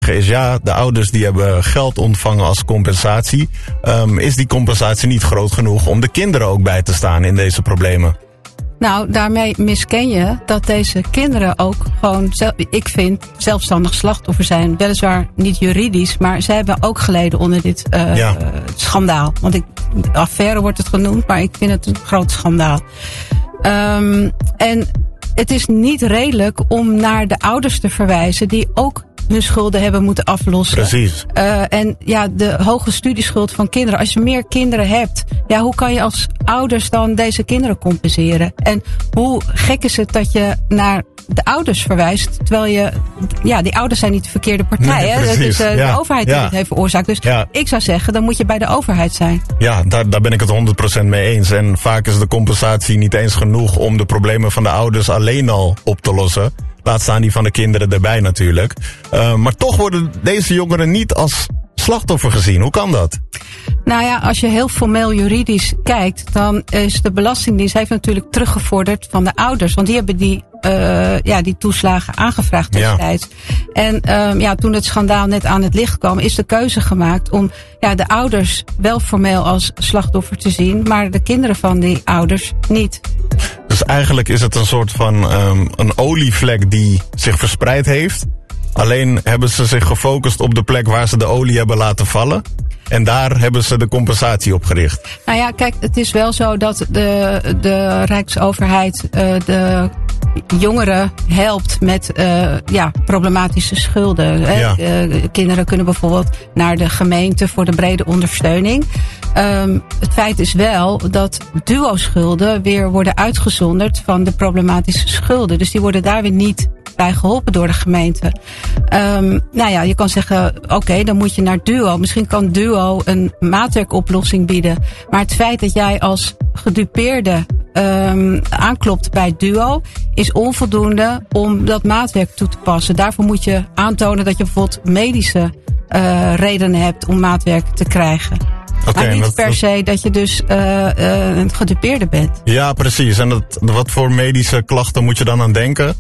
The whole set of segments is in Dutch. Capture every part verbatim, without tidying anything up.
zeggen is ja, de ouders die hebben geld ontvangen als compensatie. Um, is die compensatie niet groot genoeg om de kinderen ook bij te staan in deze problemen? Nou, daarmee misken je dat deze kinderen ook gewoon, ik vind, zelfstandig slachtoffer zijn. Weliswaar niet juridisch, maar zij hebben ook geleden onder dit uh, ja. uh, schandaal. Want ik, affaire wordt het genoemd, maar ik vind het een groot schandaal. Um, en het is niet redelijk om naar de ouders te verwijzen die ook hun schulden hebben moeten aflossen. Precies. Uh, en ja, de hoge studieschuld van kinderen. Als je meer kinderen hebt, ja, hoe kan je als ouders dan deze kinderen compenseren? En hoe gek is het dat je naar de ouders verwijst, terwijl je, ja, die ouders zijn niet de verkeerde partij. Nee, hè? Het is uh, ja. de overheid die ja. het heeft veroorzaakt. Dus ja. ik zou zeggen, dan moet je bij de overheid zijn. Ja, daar, daar ben ik het honderd procent mee eens. En vaak is de compensatie niet eens genoeg om de problemen van de ouders alleen al op te lossen. Laat staan die van de kinderen erbij natuurlijk. Uh, maar toch worden deze jongeren niet als slachtoffer gezien. Hoe kan dat? Nou ja, als je heel formeel juridisch kijkt, dan is de Belastingdienst heeft natuurlijk teruggevorderd van de ouders. Want die hebben die, uh, ja, die toeslagen aangevraagd destijds. Ja. En um, ja, toen het schandaal net aan het licht kwam, is de keuze gemaakt om ja, de ouders wel formeel als slachtoffer te zien, maar de kinderen van die ouders niet. Dus eigenlijk is het een soort van um, een olievlek die zich verspreid heeft. Alleen hebben ze zich gefocust op de plek waar ze de olie hebben laten vallen. En daar hebben ze de compensatie op gericht. Nou ja, kijk, het is wel zo dat de, de Rijksoverheid uh, de jongeren helpt met uh, ja, problematische schulden. Hè? Ja. Uh, kinderen kunnen bijvoorbeeld naar de gemeente voor de brede ondersteuning. Um, het feit is wel dat duo-schulden weer worden uitgezonderd van de problematische schulden. Dus die worden daar weer niet bij geholpen door de gemeente. Um, nou ja, je kan zeggen, oké, okay, dan moet je naar Duo. Misschien kan Duo een maatwerkoplossing bieden. Maar het feit dat jij als gedupeerde um, aanklopt bij Duo is onvoldoende om dat maatwerk toe te passen. Daarvoor moet je aantonen dat je bijvoorbeeld medische uh, redenen hebt om maatwerk te krijgen. Okay, maar niet dat, per se dat je dus uh, uh, een gedupeerde bent. Ja, precies. En dat, wat voor medische klachten moet je dan aan denken?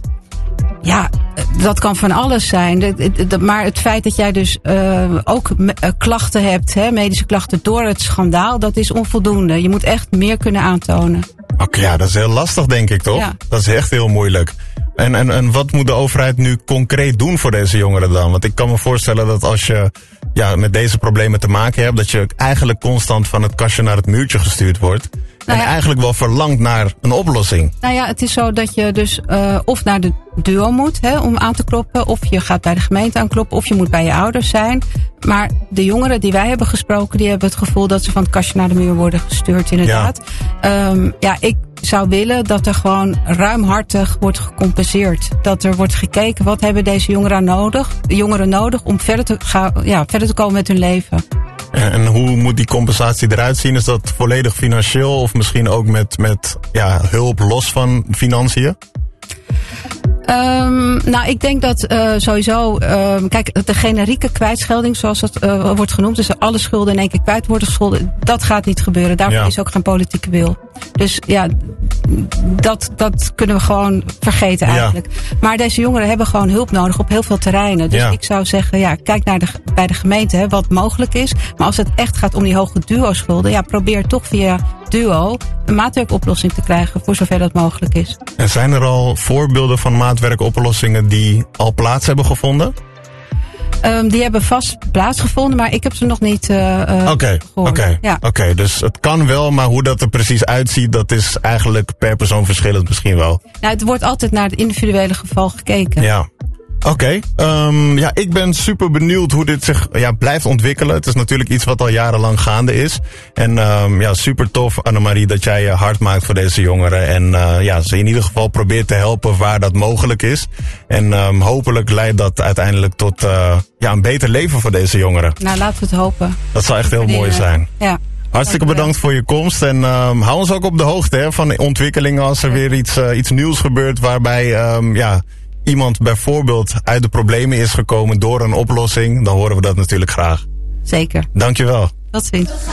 Ja, dat kan van alles zijn. Maar het feit dat jij dus uh, ook klachten hebt, hè, medische klachten door het schandaal, dat is onvoldoende. Je moet echt meer kunnen aantonen. Oké, okay, ja, dat is heel lastig, denk ik, toch? Ja. Dat is echt heel moeilijk. En, en, en wat moet de overheid nu concreet doen voor deze jongeren dan? Want ik kan me voorstellen dat als je ja, met deze problemen te maken hebt, dat je eigenlijk constant van het kastje naar het muurtje gestuurd wordt. Nou ja, en eigenlijk wel verlangt naar een oplossing. Nou ja, het is zo dat je dus uh, of naar de Duo moet hè, om aan te kloppen, of je gaat bij de gemeente aankloppen, of je moet bij je ouders zijn. Maar de jongeren die wij hebben gesproken, die hebben het gevoel dat ze van het kastje naar de muur worden gestuurd, inderdaad. Ja, um, ja ik zou willen dat er gewoon ruimhartig wordt gecompenseerd. Dat er wordt gekeken, wat hebben deze jongeren nodig, jongeren nodig om verder te, gaan, ja, verder te komen met hun leven. En hoe moet die compensatie eruit zien? Is dat volledig financieel of misschien ook met, met ja, hulp los van financiën? Um, nou, ik denk dat uh, sowieso, uh, kijk, de generieke kwijtschelding, zoals dat uh, wordt genoemd, dus alle schulden in één keer kwijt worden gescholden, dat gaat niet gebeuren. Daarvoor ja. is ook geen politieke wil. Dus ja, dat, dat kunnen we gewoon vergeten eigenlijk. Ja. Maar deze jongeren hebben gewoon hulp nodig op heel veel terreinen. Dus ja. ik zou zeggen, ja, kijk naar de, bij de gemeente hè, wat mogelijk is. Maar als het echt gaat om die hoge duo-schulden, ja, probeer toch via Duo een maatwerkoplossing te krijgen voor zover dat mogelijk is. En zijn er al voorbeelden van maatwerkoplossingen die al plaats hebben gevonden? Um, die hebben vast plaatsgevonden, maar ik heb ze nog niet uh, uh, okay, gehoord. Oké, okay, ja. okay, dus het kan wel, maar hoe dat er precies uitziet, dat is eigenlijk per persoon verschillend misschien wel. Nou, het wordt altijd naar het individuele geval gekeken. Ja. Oké, okay, um, ja, ik ben super benieuwd hoe dit zich ja, blijft ontwikkelen. Het is natuurlijk iets wat al jarenlang gaande is. En um, ja, super tof, Annemarie, dat jij je hard maakt voor deze jongeren. En uh, ja, ze in ieder geval probeert te helpen waar dat mogelijk is. En um, hopelijk leidt dat uiteindelijk tot uh, ja, een beter leven voor deze jongeren. Nou, laten we het hopen. Dat zou echt heel mooi zijn. Ja. Hartstikke bedankt voor je komst. En um, hou ons ook op de hoogte hè, van ontwikkelingen als er weer iets, uh, iets nieuws gebeurt waarbij um, ja, iemand bijvoorbeeld uit de problemen is gekomen door een oplossing, dan horen we dat natuurlijk graag. Zeker. Dankjewel. Tot ziens.